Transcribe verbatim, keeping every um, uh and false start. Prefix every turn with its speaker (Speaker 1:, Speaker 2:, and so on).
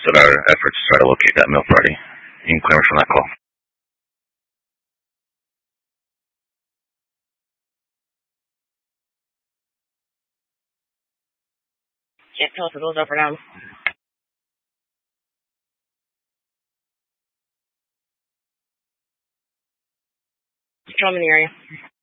Speaker 1: assisted our efforts to try to locate that MILF party. You can clear us from that call.
Speaker 2: Can't tell if it goes up or down. Show them in the area.